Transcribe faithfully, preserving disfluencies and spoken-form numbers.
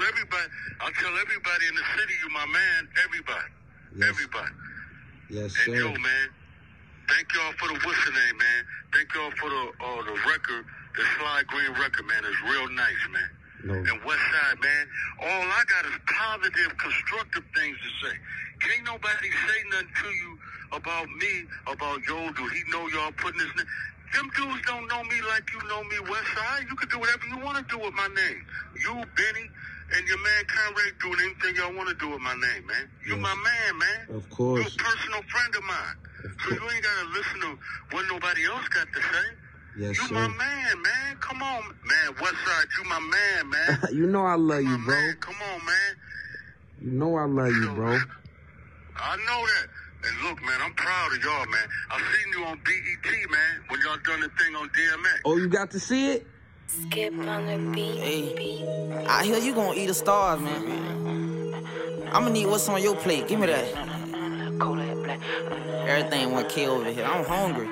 everybody, I tell everybody in the city, you my man, everybody. Yes. Everybody. Yes, and sir. And yo, man, thank y'all for the what's the name, man. Thank y'all for the uh, the record, the Sly Green record, man. It's real nice, man. No. And Westside, man, all I got is positive, constructive things to say. Can't nobody say nothing to you about me, about yo, do he know y'all putting this name? Them dudes don't know me like you know me, Westside. You can do whatever you want to do with my name. You, Benny, and your man Conrad doing anything y'all want to do with my name, man. You yes. my man, man. Of course. You a personal friend of mine. Of so you ain't got to listen to what nobody else got to say. Yes, you sir. my man, man. Come on, man. Westside, you my man, man. You know I love you, you bro. Man. Come on, man. You know I love you, bro. I know that. And look, man, I'm proud of y'all, man. I seen you on B E T, man, when y'all done the thing on D M X. Oh, you got to see it? Skip on the beat. Hey, I hear you gonna eat the stars, man. I'ma need what's on your plate. Give me that. Everything one K over here. I'm hungry.